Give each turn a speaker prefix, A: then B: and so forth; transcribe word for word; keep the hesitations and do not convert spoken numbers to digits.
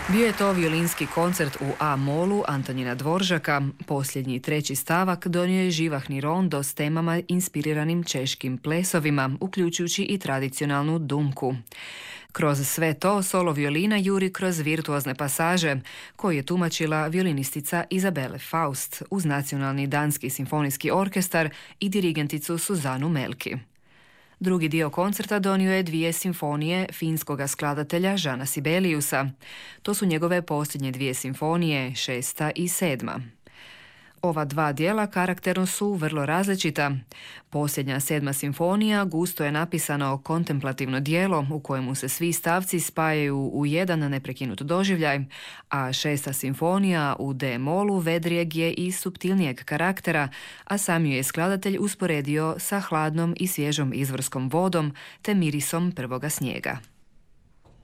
A: Bio je to violinski koncert u A-molu Antonina Dvoržaka. Posljednji treći stavak donio je živahni rondo s temama inspiriranim češkim plesovima, uključujući i tradicionalnu dumku. Kroz sve to solo violina juri kroz virtuozne pasaže, koje je tumačila violinistica Izabele Faust uz Nacionalni danski simfonijski orkestar i dirigenticu Suzanu Melki. Drugi dio koncerta donio je dvije simfonije finskoga skladatelja Žana Sibeliusa. To su njegove posljednje dvije simfonije, šesta i sedma. Ova dva dijela karakterno su vrlo različita. Posljednja sedma simfonija gusto je napisano kontemplativno dijelo u kojemu se svi stavci spajaju u jedan neprekinut doživljaj, a šesta simfonija u D-molu vedrijeg je i suptilnijeg karaktera, a sam ju je skladatelj usporedio sa hladnom i svježom izvorskom vodom te mirisom prvoga snijega.